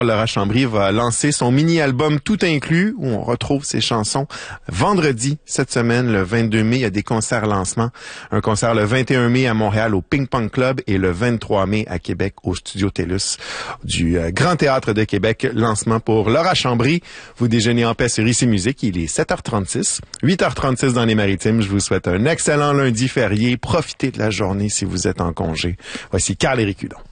Laura Chambry va lancer son mini-album Tout inclus, où on retrouve ses chansons vendredi cette semaine, le 22 mai. Il y a des concerts lancement. Un concert le 21 mai à Montréal au Ping Pong Club et le 23 mai à Québec au Studio TELUS du Grand Théâtre de Québec. Lancement pour Laura Chambry. Vous déjeunez en paix sur Ici Musique. Il est 7h36, 8h36 dans les Maritimes. Je vous souhaite un excellent lundi férié. Profitez de la journée si vous êtes en congé. Voici Carl-Éric Hudon.